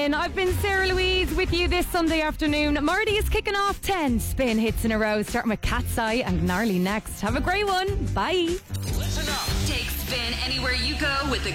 Spin. I've been Sarah Louise with you this Sunday afternoon. Marty is kicking off 10 Spin hits in a row, starting with Cat's Eye and Gnarly next. Have a great one. Bye. Listen up. Take Spin anywhere you go with the